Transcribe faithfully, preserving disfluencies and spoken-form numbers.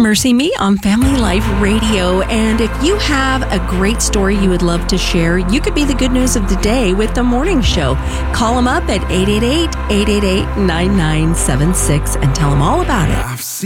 Mercy Me on Family Life Radio. And if you have a great story you would love to share, you could be the good news of the day with the morning show. Call them up at eight eight eight, eight eight eight, nine nine seven six and tell them all about it.